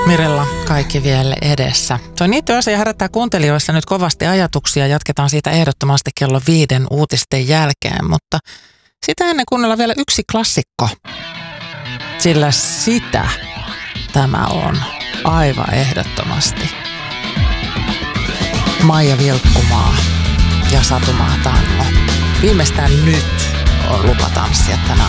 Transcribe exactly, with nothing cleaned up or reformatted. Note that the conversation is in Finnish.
Mirella kaikki vielä edessä. Tuo niitty-asia herättää kuuntelijoissa nyt kovasti ajatuksia. Jatketaan siitä ehdottomasti kello viiden uutisten jälkeen, mutta sitä ennen kuunnella vielä yksi klassikko. Sillä sitä tämä on aivan ehdottomasti. Maija Vilkkumaa ja Satumaa Tango. Viimeistään nyt on lupa tanssia tänään.